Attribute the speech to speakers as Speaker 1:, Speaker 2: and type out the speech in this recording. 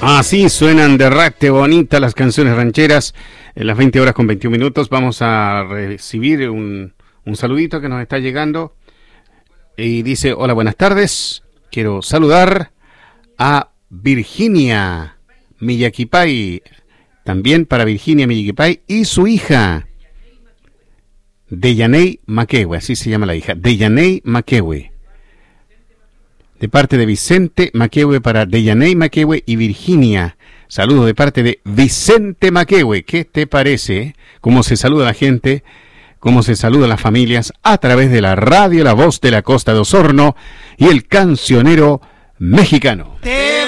Speaker 1: Así suenan de Racte bonita las canciones rancheras en las 20 horas con 21 minutos. Vamos a recibir un saludito que nos está llegando y dice: hola, buenas tardes, quiero saludar a Virginia Millaquipay, también para Virginia Millaquipay y su hija Deyaney Maquehue, así se llama la hija, Deyaney Maquehue. De parte de Vicente Maquehue para Deyaney Maquehue y Virginia. Saludos de parte de Vicente Maquehue. ¿Qué te parece? Cómo se saluda la gente, cómo se saludan las familias a través de la radio La Voz de la Costa de Osorno y el cancionero mexicano.